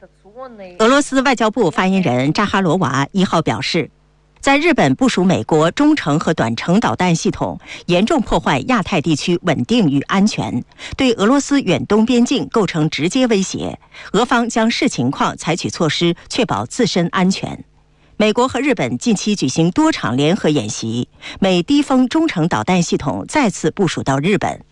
俄罗斯外交部发言人扎哈罗娃1号表示，在日本部署美国中程和短程导弹系统，严重破坏亚太地区稳定与安全，对俄罗斯远东边境构成直接威胁。俄方将视情况采取措施，确保自身安全。美国和日本近期举行多场联合演习，美低风中程导弹系统再次部署到日本。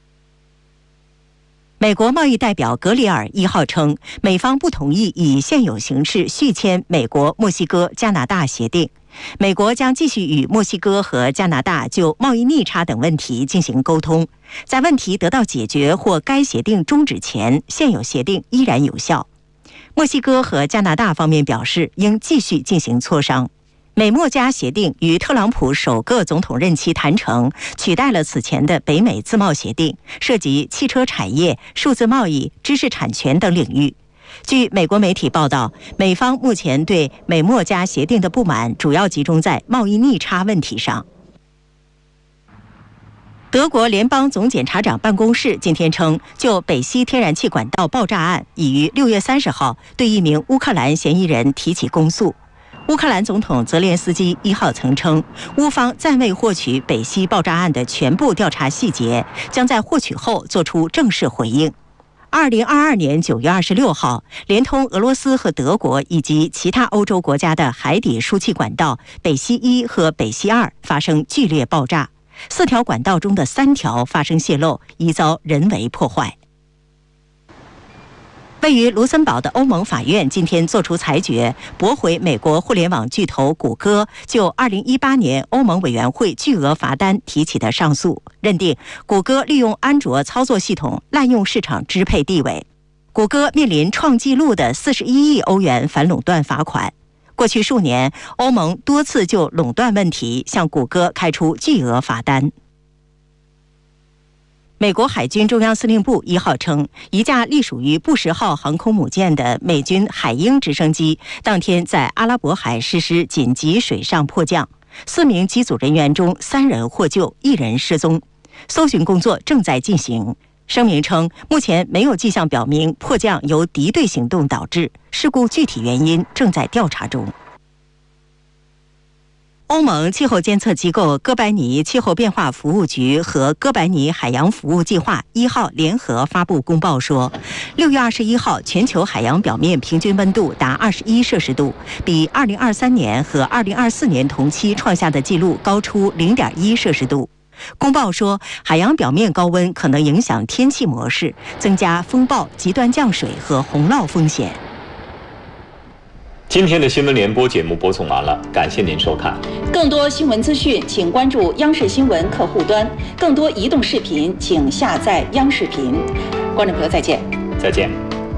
美国贸易代表格里尔1号称，美方不同意以现有形式续签美国、墨西哥、加拿大协定。美国将继续与墨西哥和加拿大就贸易逆差等问题进行沟通，在问题得到解决或该协定终止前，现有协定依然有效。墨西哥和加拿大方面表示应继续进行磋商。美墨加协定于特朗普首个总统任期谈成，取代了此前的北美自贸协定，涉及汽车产业、数字贸易、知识产权等领域。据美国媒体报道，美方目前对美墨加协定的不满主要集中在贸易逆差问题上。德国联邦总检察长办公室今天称，就北溪天然气管道爆炸案，已于6月30号对一名乌克兰嫌疑人提起公诉。乌克兰总统泽连斯基1号曾称，乌方暂未获取北溪爆炸案的全部调查细节，将在获取后作出正式回应。2022年9月26号，连通俄罗斯和德国以及其他欧洲国家的海底输气管道北溪1和北溪2发生剧烈爆炸，4条管道中的3条发生泄漏，已遭人为破坏。位于卢森堡的欧盟法院今天作出裁决，驳回美国互联网巨头谷歌就2018年欧盟委员会巨额罚单提起的上诉，认定谷歌利用安卓操作系统滥用市场支配地位。谷歌面临创纪录的41亿欧元反垄断罚款。过去数年，欧盟多次就垄断问题向谷歌开出巨额罚单。美国海军中央司令部1号称，一架隶属于布什号航空母舰的美军海鹰直升机当天在阿拉伯海实施紧急水上迫降，4名机组人员中3人获救，1人失踪，搜寻工作正在进行。声明称，目前没有迹象表明迫降由敌对行动导致，事故具体原因正在调查中。欧盟气候监测机构哥白尼气候变化服务局和哥白尼海洋服务计划1号联合发布公报说，6月21号全球海洋表面平均温度达21摄氏度，比2023年和2024年同期创下的纪录高出0.1摄氏度。公报说，海洋表面高温可能影响天气模式，增加风暴、极端降水和洪涝风险。 今天的新闻联播节目播送完了，感谢您收看。 更多新闻资讯，请关注央视新闻客户端；更多移动视频，请下载央视频。观众朋友，再见。 再见。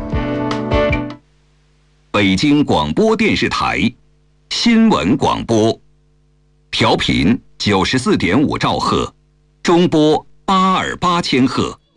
北京广播电视台新闻广播，调频94.5兆赫，中波828千赫。